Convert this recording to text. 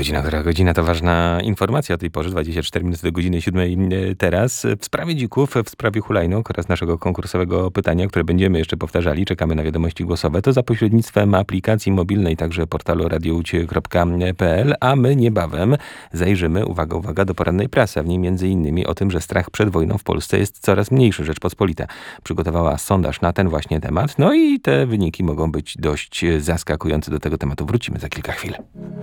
Która godzina to ważna informacja o tej porze, 24 minuty do godziny 7 teraz. W sprawie dzików, w sprawie hulajnóg oraz naszego konkursowego pytania, które będziemy jeszcze powtarzali, czekamy na wiadomości głosowe, to za pośrednictwem aplikacji mobilnej, także portalu radioucie.pl, a my niebawem zajrzymy, uwaga, do porannej prasy, a w niej m.in. o tym, że strach przed wojną w Polsce jest coraz mniejszy. Rzeczpospolita przygotowała sondaż na ten właśnie temat, no i te wyniki mogą być dość zaskakujące. Do tego tematu wrócimy za kilka chwil.